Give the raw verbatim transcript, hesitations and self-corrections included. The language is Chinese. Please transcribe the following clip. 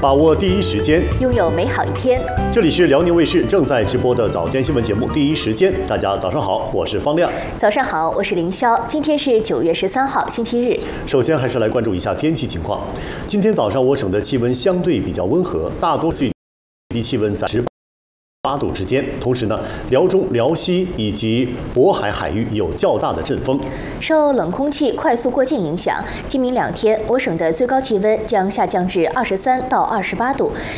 把握第一时间， 拥有美好一天。 这里是辽宁卫视正在直播的早间新闻节目《第一时间》，大家早上好，我是方亮。 早上好，我是凌霄。今天是九月十三号，星期日。 首先还是来关注一下天气情况。今天早上我省的气温相对比较温和，大多最低气温在十八度之间。同时呢，辽中、辽西以及渤海海域有较大的阵风。 受冷空气快速过境影响，今明两天我省的最高气温将下降至二十三到二十八度，